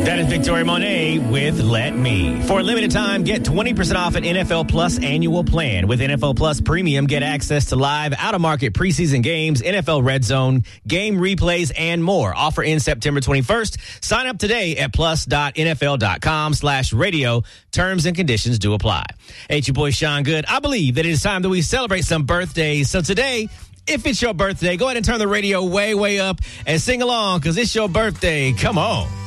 That is Victoria Monet with Let Me. For a limited time, get 20% off an NFL Plus annual plan. With NFL Plus Premium, get access to live out-of-market preseason games, NFL Red Zone, game replays, and more. Offer ends September 21st. Sign up today at plus.nfl.com/radio. Terms and conditions do apply. Hey, it's your boy Sean Good. I believe that it is time that we celebrate some birthdays. So today, if it's your birthday, go ahead and turn the radio way, way up and sing along because it's your birthday. Come on.